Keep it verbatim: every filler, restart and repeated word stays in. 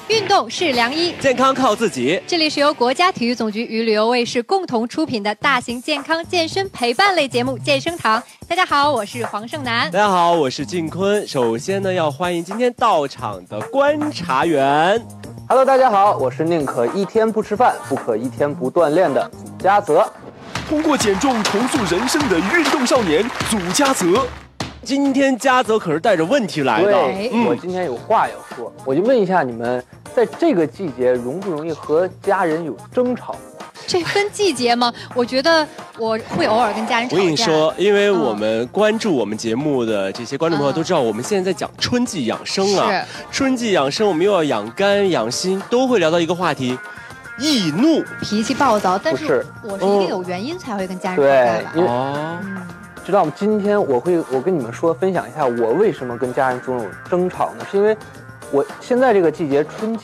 运动是良医， 健康靠自己。 这里是由国家体育总局与旅游卫视共同出品的大型健康健身陪伴类节目《健身堂》。大家好，我是黄胜男。 大家好，我是靖坤。首先呢，要欢迎今天到场的观察员。 Hello， 大家好，我是宁可一天不吃饭，不可一天不锻炼的祖家泽。 通过减重重塑人生的运动少年祖家泽。 今天家泽可是带着问题来的。 对，嗯、我今天有话要说，我就问一下你们，在这个季节容不容易和家人有争吵？ 这分季节吗？我觉得我会偶尔跟家人吵架。 我跟你说，因为我们关注我们节目的这些观众朋友都知道，我们现在在讲春季养生啊。 是春季养生，我们又要养肝养心，都会聊到一个话题：易怒、 脾气暴躁。但是我是一定有原因才会跟家人吵架的。 对，因为哦。 嗯知道吗？今天我会，我跟你们说，分享一下我为什么跟家人总有争吵呢？是因为我现在这个季节春季。